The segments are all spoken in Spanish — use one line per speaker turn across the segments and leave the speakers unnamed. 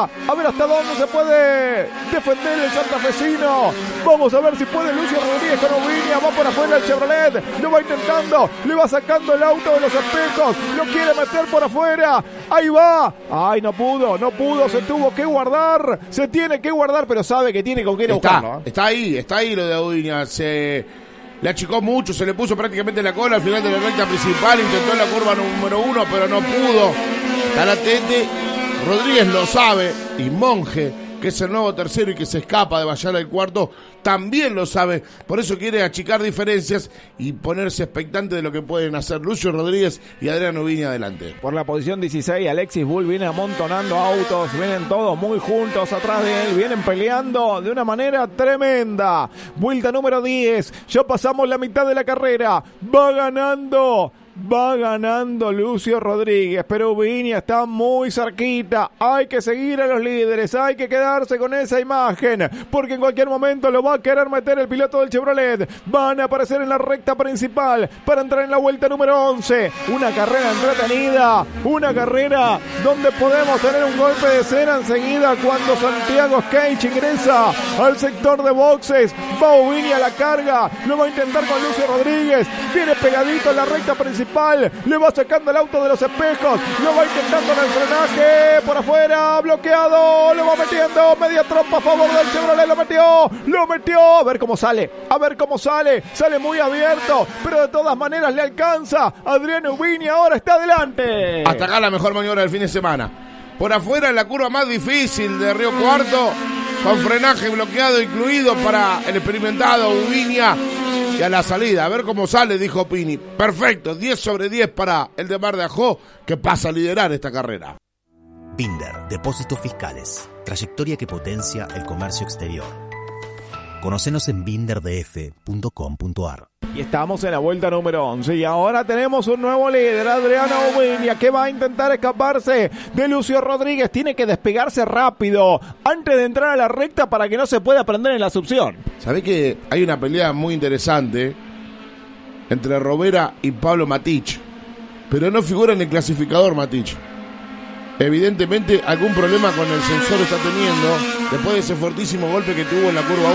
carrera. A ver hasta dónde se puede defender el santafesino. Vamos a ver si puede Lucio Rodríguez con Ubiña. Va por afuera el Chevrolet. Lo va intentando. Le va sacando el auto de los espejos. Lo quiere meter por afuera. Ahí va. Ay, no pudo. Se tuvo que guardar. Se tiene que guardar, pero sabe que tiene con qué ir a buscarlo.
Está ahí lo de Ubiña. Le achicó mucho, se le puso prácticamente la cola al final de la recta principal, intentó la curva número 1, pero no pudo. Taratete, Rodríguez lo sabe, y Monge, que es el nuevo tercero y que se escapa de Bayala el cuarto, también lo sabe. Por eso quiere achicar diferencias y ponerse expectante de lo que pueden hacer Lucio Rodríguez y Adrián Ubiña adelante.
Por la posición 16, Alexis Bull viene amontonando autos, vienen todos muy juntos atrás de él, vienen peleando de una manera tremenda. Vuelta número 10, ya pasamos la mitad de la carrera, va ganando Lucio Rodríguez, pero Ubiña está muy cerquita. Hay que seguir a los líderes, hay que quedarse con esa imagen, porque en cualquier momento lo va a querer meter el piloto del Chevrolet. Van a aparecer en la recta principal para entrar en la vuelta número 11. Una carrera entretenida, una carrera donde podemos tener un golpe de escena enseguida cuando Santiago Skate ingresa al sector de boxes. Va Ubiña a la carga, lo va a intentar con Lucio Rodríguez, viene pegadito en la recta principal. Le va sacando el auto de los espejos, lo va intentando en el frenaje, por afuera, bloqueado, lo va metiendo, media trompa a favor del Chevrolet, lo metió, a ver cómo sale, sale muy abierto, pero de todas maneras le alcanza. Adrián Ubiña ahora está adelante.
Hasta acá la mejor maniobra del fin de semana. Por afuera en la curva más difícil de Río Cuarto, con frenaje bloqueado incluido para el experimentado Ubiña. Y a la salida, a ver cómo sale, dijo Pini. Perfecto, 10 sobre 10 para el de Mar de Ajó, que pasa a liderar esta carrera.
Binder, Depósitos Fiscales. Trayectoria que potencia el comercio exterior. Conocenos en binderdf.com.ar.
Y estamos en la vuelta número 11 y ahora tenemos un nuevo líder, Adriano Ubiña, que va a intentar escaparse de Lucio Rodríguez. Tiene que despegarse rápido antes de entrar a la recta para que no se pueda prender en la succión.
¿Sabés que hay una pelea muy interesante entre Robera y Pablo Matich? Pero no figura en el clasificador Matich. Evidentemente algún problema con el sensor está teniendo después de ese fortísimo golpe que tuvo en la curva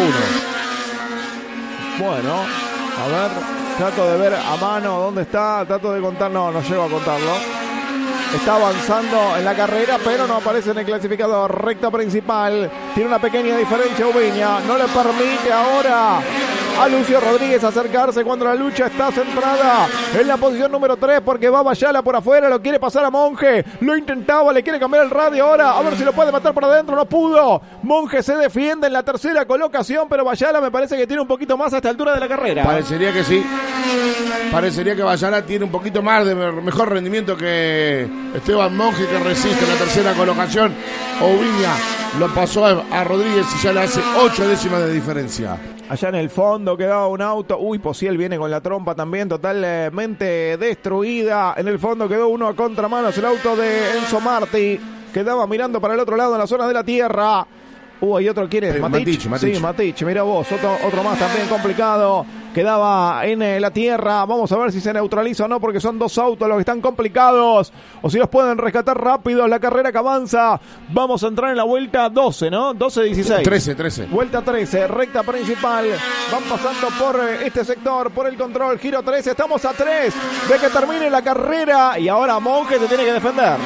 1. Bueno, a ver, trato de ver a mano dónde está, trato de contar, no llego a contarlo. Está avanzando en la carrera, pero no aparece en el clasificador. Recta principal, tiene una pequeña diferencia Ubiña, no le permite ahora a Lucio Rodríguez acercarse cuando la lucha está centrada en la posición número 3, porque va Bayala por afuera, lo quiere pasar a Monge, lo intentaba, le quiere cambiar el radio ahora, a ver si lo puede matar por adentro, no pudo. Monge se defiende en la tercera colocación, pero Bayala me parece que tiene un poquito más a esta altura de la carrera.
Parecería que sí, parecería que Bayala tiene un poquito más de mejor rendimiento que Esteban Monge, que resiste en la tercera colocación. Ubiña lo pasó a Rodríguez y ya le hace 8 décimas de diferencia.
Allá en el fondo quedaba un auto. Uy, Posiel viene con la trompa también totalmente destruida. En el fondo quedó uno a contramanos. El auto de Enzo Marti. Quedaba mirando para el otro lado en la zona de la tierra. Hay otro, ¿quién es? Matich. Sí, Matich, mira vos, otro más también complicado. Quedaba en la tierra. Vamos a ver si se neutraliza o no, porque son dos autos los que están complicados. O si los pueden rescatar rápido. La carrera que avanza. Vamos a entrar en la vuelta 12, ¿no? 12-16.
13.
Vuelta 13, recta principal. Van pasando por este sector, por el control. Giro 13, estamos a 3 de que termine la carrera. Y ahora Monge se tiene que defender.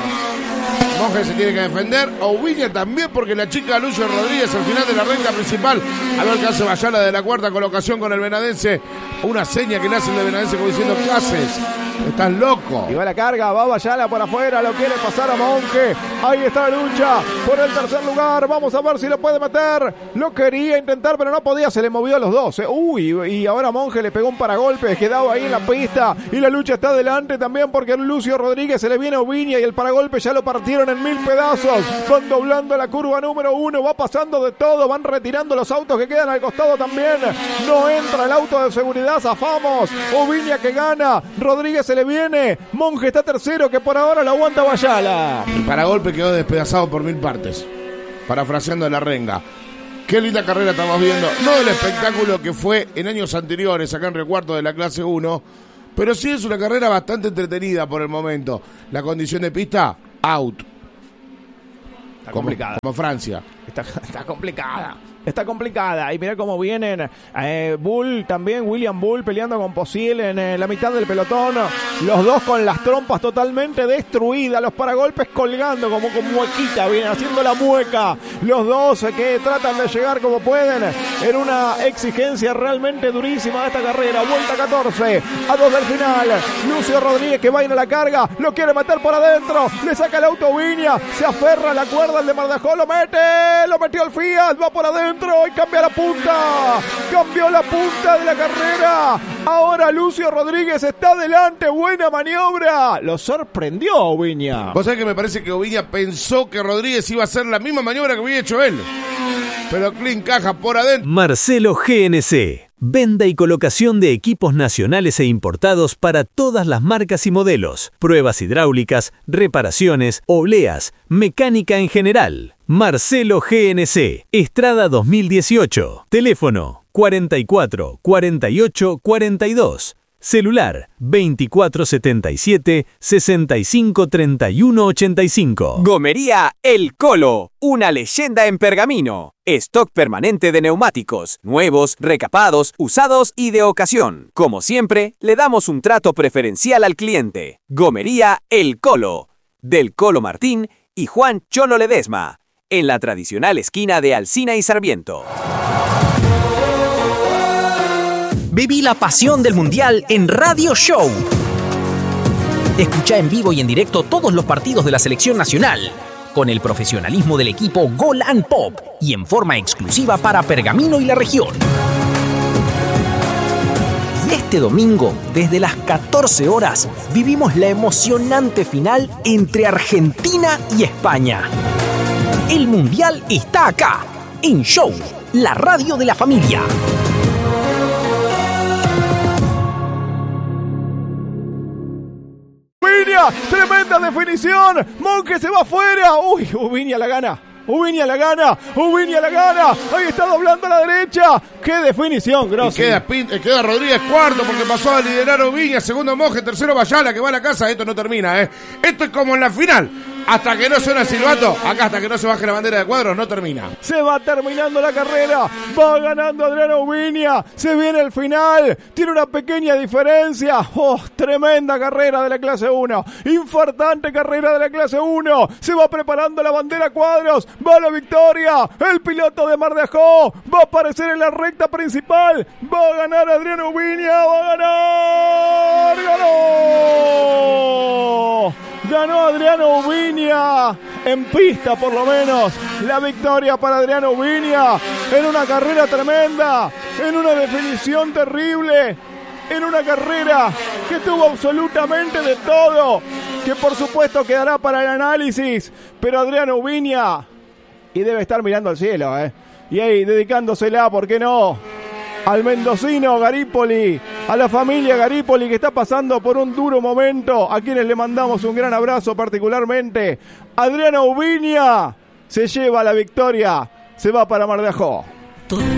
Monge se tiene que defender, Ubiña también, porque la chica Lucio Rodríguez al final de la recta principal, a ver qué hace Bayala de la cuarta colocación con el venadense, una seña que le hace el de venadense como diciendo, ¿qué haces? Estás loco.
Y va la carga, va Bayala por afuera, lo quiere pasar a Monge, ahí está la lucha por el tercer lugar, vamos a ver si lo puede meter, lo quería intentar pero no podía, se le movió a los dos, y ahora Monge le pegó un paragolpe, quedaba ahí en la pista, y la lucha está adelante también porque Lucio Rodríguez se le viene a Ubiña y el paragolpe ya lo partieron en 1000 pedazos, van doblando la curva número 1, va pasando de todo, van retirando los autos que quedan al costado también, no entra el auto de seguridad, zafamos, Ubiña que gana, Rodríguez se le viene, Monge está tercero que por ahora lo aguanta Bayala.
El paragolpe quedó despedazado por 1000 partes, parafraseando a la renga. Qué linda carrera estamos viendo, no el espectáculo que fue en años anteriores acá en Río Cuarto de la clase 1, pero sí es una carrera bastante entretenida por el momento. La condición de pista, out.
complicada.
Como Francia.
Está complicada. Está complicada. Y mira cómo vienen Bull también, William Bull peleando con Posil en la mitad del pelotón. Los dos con las trompas totalmente destruidas. Los paragolpes colgando como con muequita. Vienen haciendo la mueca. Los dos que tratan de llegar como pueden en una exigencia realmente durísima de esta carrera. Vuelta 14 a 2 del final. Lucio Rodríguez que va a ir a la carga. Lo quiere meter por adentro. Le saca el auto Viña. Se aferra a la cuerda el de Mar de Ajó. Lo mete. Lo metió el Fiat. Va por adentro. Y cambia la punta. Cambió la punta de la carrera. Ahora Lucio Rodríguez está adelante. Buena maniobra. Lo sorprendió Viña.
Vos sabés que me parece que Viña pensó que Rodríguez iba a hacer la misma maniobra que había hecho él. Pero Clean caja por adentro.
Marcelo GNC. Venta y colocación de equipos nacionales e importados para todas las marcas y modelos. Pruebas hidráulicas, reparaciones, obleas, mecánica en general. Marcelo GNC. Estrada 2018. Teléfono 44 48 42. Celular 2477 65 31 85.
Gomería El Colo, una leyenda en pergamino. Stock permanente de neumáticos, nuevos, recapados, usados y de ocasión. Como siempre, le damos un trato preferencial al cliente. Gomería El Colo, del Colo Martín y Juan Cholo Ledesma, en la tradicional esquina de Alsina y Sarmiento.
Viví la pasión del Mundial en Radio Show. Escucha en vivo y en directo todos los partidos de la selección nacional, con el profesionalismo del equipo Gol and Pop y en forma exclusiva para Pergamino y la región. Y este domingo, desde las 14 horas, vivimos la emocionante final entre Argentina y España. El Mundial está acá, en Show, la radio de la familia.
Tremenda definición. Monge se va afuera. Uy, Ubiña la gana. Ubiña la gana. Ubiña la gana. Ahí está doblando a la derecha. ¡Qué definición, Grossi!
Queda Rodríguez cuarto porque pasó a liderar Ubiña. Segundo Monge, tercero Bayala que va a la casa. Esto no termina, Esto es como en la final. Hasta que no suena el silbato, acá hasta que no se baje la bandera de cuadros, no termina.
Se va terminando la carrera, va ganando Adriano Ubiña, se viene el final, tiene una pequeña diferencia. ¡Oh, tremenda carrera de la clase 1! Infartante carrera de la clase 1. Se va preparando la bandera cuadros, va la victoria. El piloto de Mar de Ajó va a aparecer en la recta principal. Va a ganar Adriano Ubiña, va a ganar. ¡Ganó! Ganó Adriano Ubiña, en pista por lo menos, la victoria para Adriano Ubiña, en una carrera tremenda, en una definición terrible, en una carrera que tuvo absolutamente de todo, que por supuesto quedará para el análisis, pero Adriano Ubiña, y debe estar mirando al cielo, y ahí dedicándosela, ¿por qué no?, al mendocino Garipoli, a la familia Garipoli que está pasando por un duro momento, a quienes le mandamos un gran abrazo particularmente. Adriano Ubiña se lleva la victoria, se va para Mar de Ajó.